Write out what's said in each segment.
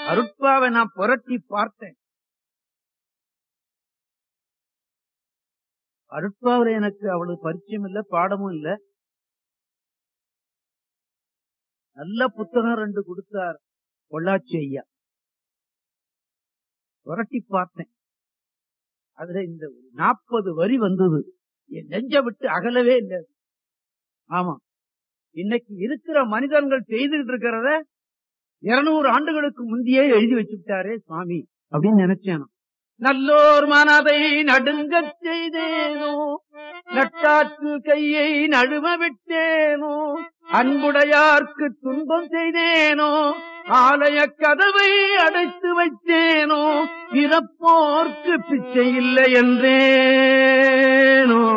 அருட்பாவை நான் புரட்டி பார்த்தேன். அருட்பாவில எனக்கு அவ்வளவு பரிச்சயம் இல்ல, பாடமும் இல்ல. நல்ல புத்தகம் 2 கொடுத்தார் பொள்ளாச்சி ஐயா. புரட்டி பார்த்தேன். அதுல இந்த 40 வரி வந்தது. என் நெஞ்ச விட்டு அகலவே இல்லை. ஆமா, இன்னைக்கு இருக்கிற மனிதர்கள் செய்துகிட்டு இருக்கிறத 200 ஆண்டுகளுக்கு முந்தையே எழுதி வச்சுட்டாரே சுவாமி அப்படின்னு நினைச்சேன். நல்லோர் மனதை நடுங்கச் செய்தேனோ, நட்டாற்று கையை நழுவ விட்டேனோ, அன்புடையார்க்கு துன்பம் செய்தேனோ, ஆலய கதவை அடைத்து வைத்தேனோ, இறப்போர்க்கு பிச்சை இல்லை என்றேனோ.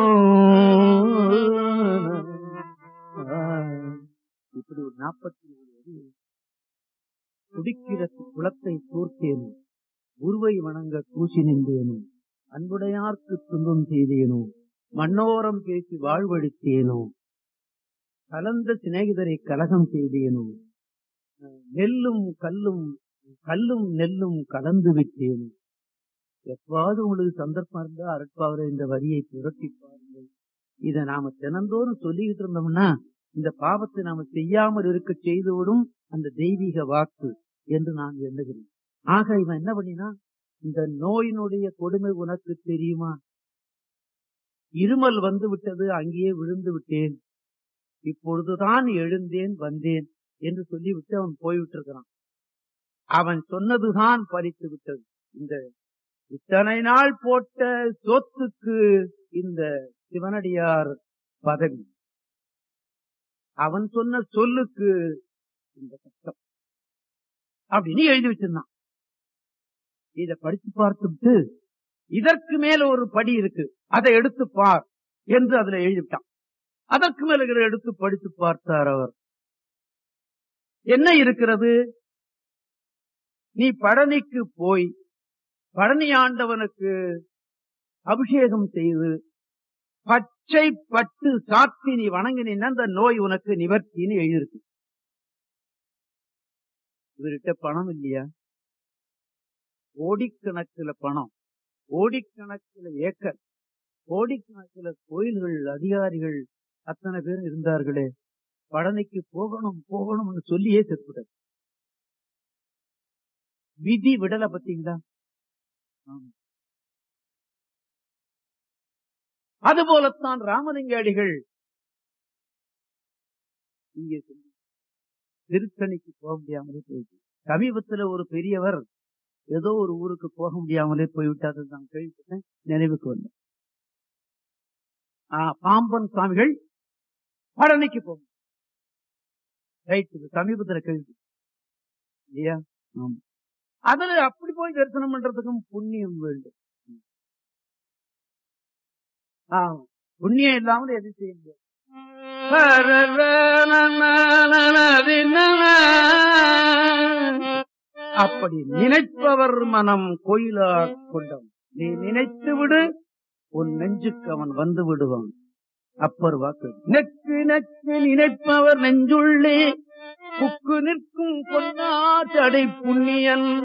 இப்படி ஒரு 40 துடிக்கிற குளத்தை தூர்த்தேனோ, உருவை வணங்க கூசி நின்றேனோ, அன்புடையார்க்கு துன்பம் செய்தேனோ, மண்ணோரம் பேசி வாழ்வழித்தேனோ, கலந்த சிநேகிதரை கலகம் செய்தேனோ, நெல்லும் கல்லும் கல்லும் நெல்லும் கலந்து விட்டேனோ. எப்பாவது உங்களுக்கு சந்தர்ப்பம் இருந்தா அருட்பாவில இந்த வரியை புரட்டி பாருங்கள். இதை நாம தினந்தோறும் சொல்லிக்கிட்டு இருந்தோம்னா இந்த பாவத்தை நாம செய்யாமல் இருக்க செய்துவிடும் அந்த தெய்வீக வாக்கு என்று நான் எண்ணுகிறேன். ஆக இவன் என்ன பண்ணினா, இந்த நோயினுடைய கொடுமை உனக்கு தெரியுமா? இருமல் வந்து விட்டது, அங்கேயே விழுந்து விட்டேன், இப்பொழுதுதான் எழுந்தேன் வந்தேன் என்று சொல்லிவிட்டு அவன் போய்விட்டு இருக்கிறான். அவன் சொன்னதுதான் பறித்து விட்டது. இந்த இத்தனை நாள் போட்ட சொத்துக்கு இந்த சிவனடியார் பதவி, அவன் சொன்ன சொல்லுக்கு இந்த கஷ்டம் அப்படின்னு எழுதி வச்சிருந்தான். இத படிச்சு பார்த்துட்டு இதற்கு மேல ஒரு படி இருக்கு, அதை எடுத்து பார் என்று அதுல எழுதிவிட்டான். அதற்கு மேல எடுத்து படித்து பார்த்தார் அவர். என்ன இருக்கிறது? நீ பழனிக்கு போய் பழனி ஆண்டவனுக்கு அபிஷேகம் செய்து பச்சை பட்டு சாத்தி நீ வணங்கினீன்னா அந்த நோய் உனக்கு நிவர்த்தின்னு எழுதியிருக்கு. இவர்கிட்ட பணம் இல்லையா? கோடிக்கணக்கில் பணம், கோடிக்கணக்கில் ஏக்கர், கோடிக்கணக்கில் கோயில்கள், அதிகாரிகள் அத்தனை பேர் இருந்தார்களே. பழனிக்கு போகணும் போகணும்னு சொல்லியே செத்துட்டார். விதி விடல பத்தீங்களா? அதுபோலத்தான் ராமலிங்காடிகள் இங்கே திருத்தணிக்கு போக முடியாமலே போயிட்டு, சமீபத்தில் ஒரு பெரியவர் ஏதோ ஒரு ஊருக்கு போக முடியாமலே போய்விட்டார். நான் கேள்விப்பட்டேன், நினைவுக்கு வந்தேன். பாம்பன் சுவாமிகள் பழனிக்கு போகும் சமீபத்தில் கேள்வி இல்லையா? அதுல அப்படி போய் தரிசனம் பண்றதுக்கும் புண்ணியம் வேண்டும். புண்ணியம் இல்லாமல் எது செய்ய முடியாது. அப்படி நினைப்பவர் மனம் கோயிலா கொண்டம். நீ நினைத்து விடு, உன் நெஞ்சுக்கு அவன் வந்து விடுவான். அப்பர் வாக்கு. நெக்கு நெக்கு நினைப்பவர் நெஞ்சுள்ளே புக்கு நிற்கும் பொன்னா தடை புண்ணியன்